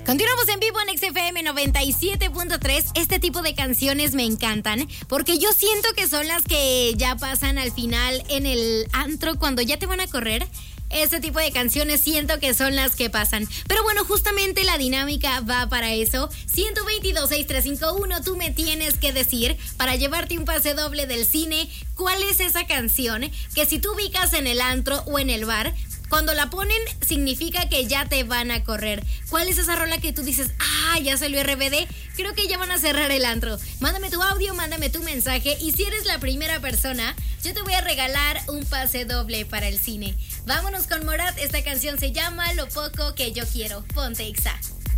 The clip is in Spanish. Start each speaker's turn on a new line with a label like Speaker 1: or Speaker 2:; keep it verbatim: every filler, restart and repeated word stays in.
Speaker 1: Continuamos en vivo en X F M noventa y siete punto tres. Este tipo de canciones me encantan porque yo siento que son las que ya pasan al final en el antro cuando ya te van a correr. Este tipo de canciones siento que son las que pasan. Pero bueno, justamente la dinámica va para eso. ciento veintidós, sesenta y tres cincuenta y uno, tú me tienes que decir, para llevarte un pase doble del cine, cuál es esa canción que si tú ubicas en el antro o en el bar, cuando la ponen significa que ya te van a correr. ¿Cuál es esa rola que tú dices, ah, ya salió R B D, creo que ya van a cerrar el antro? Mándame tu audio, mándame tu mensaje, y si eres la primera persona, yo te voy a regalar un pase doble para el cine. Vámonos con Morat, esta canción se llama Lo Poco Que Yo Quiero. Ponte Exa.